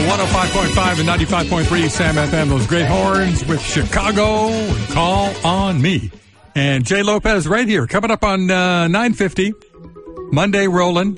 105.5 and 95.3 Sam FM. Those great horns with Chicago and Call on Me. And Jay Lopez right here, coming up on 9:50, Monday rolling.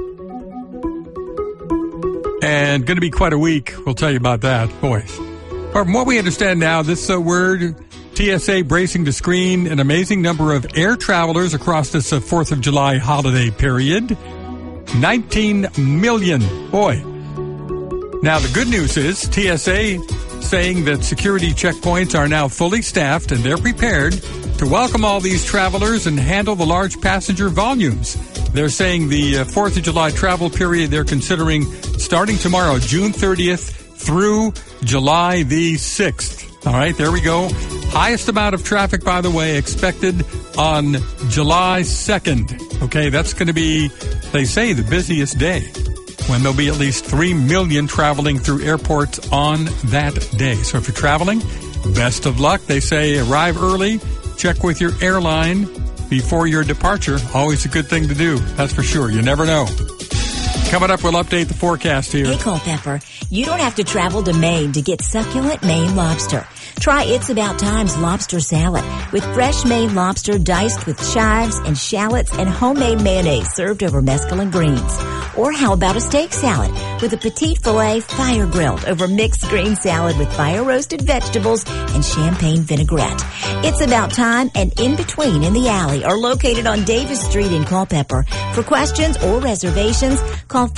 And going to be quite a week. We'll tell you about that, boys. From what we understand now, this word, TSA bracing to screen an amazing number of air travelers across this 4th of July holiday period. 19 million. Boy. Now, the good news is TSA saying that security checkpoints are now fully staffed and they're prepared to welcome all these travelers and handle the large passenger volumes. They're saying the 4th of July travel period they're considering starting tomorrow, June 30th through July the 6th. All right, there we go. Highest amount of traffic, by the way, expected on July 2nd. Okay, that's going to be, they say, the busiest day, when there'll be at least 3 million traveling through airports on that day. So if you're traveling, best of luck. They say arrive early, check with your airline before your departure. Always a good thing to do, that's for sure. You never know. Coming up, we'll update the forecast here. Hey, Culpepper, you don't have to travel to Maine to get succulent Maine lobster. Try It's About Time's lobster salad with fresh Maine lobster diced with chives and shallots and homemade mayonnaise served over mesclun greens. Or how about a steak salad with a petite filet fire grilled over mixed green salad with fire roasted vegetables and champagne vinaigrette. It's About Time and In Between in the Alley are located on Davis Street in Culpeper. For questions or reservations, call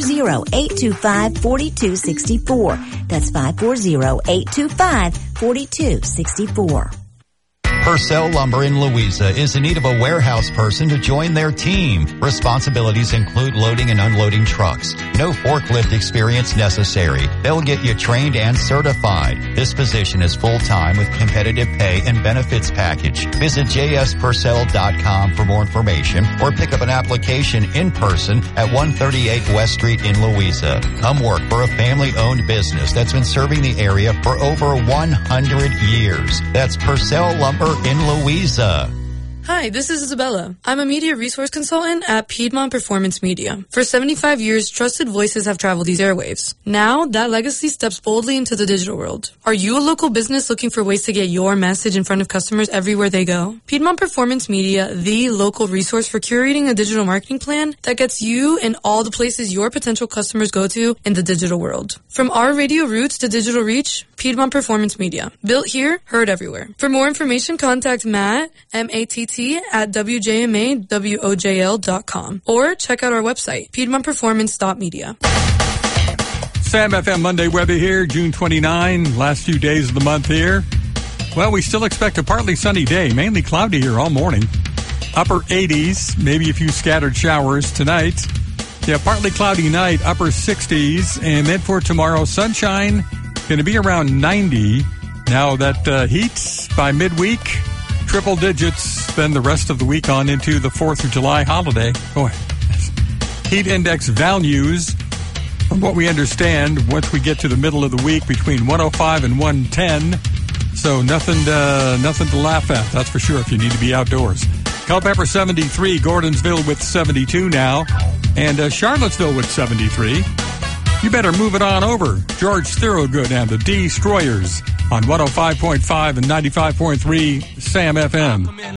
540-825-4264. That's 540-825-4264. Purcell Lumber in Louisa is in need of a warehouse person to join their team. Responsibilities include loading and unloading trucks. No forklift experience necessary. They'll get you trained and certified. This position is full-time with competitive pay and benefits package. Visit jspurcell.com for more information or pick up an application in person at 138 West Street in Louisa. Come work for a family-owned business that's been serving the area for over 100 years. That's Purcell Lumber in Louisa. Hi, this is Isabella. I'm a media resource consultant at Piedmont Performance Media. For 75 years, trusted voices have traveled these airwaves. Now, that legacy steps boldly into the digital world. Are you a local business looking for ways to get your message in front of customers everywhere they go? Piedmont Performance Media, the local resource for curating a digital marketing plan that gets you in all the places your potential customers go to in the digital world. From our radio roots to digital reach, Piedmont Performance Media. Built here, heard everywhere. For more information, contact Matt, M-A-T-T, at WJMAWOJL.com or check out our website, PiedmontPerformance.media. Sam FM Monday weather here, June 29, last few days of the month here. Well, we still expect a partly sunny day, mainly cloudy here all morning. Upper 80s, maybe a few scattered showers tonight. Yeah, partly cloudy night, upper 60s. And then for tomorrow, sunshine, going to be around 90. Now that heat by midweek, triple digits, then the rest of the week on into the 4th of July holiday. Boy, heat index values, from what we understand, once we get to the middle of the week, between 105 and 110. So nothing to laugh at, that's for sure, if you need to be outdoors. Culpeper 73, Gordonsville with 72 now, and Charlottesville with 73. You better move it on over. George Thorogood and the Destroyers on 105.5 and 95.3 Sam FM.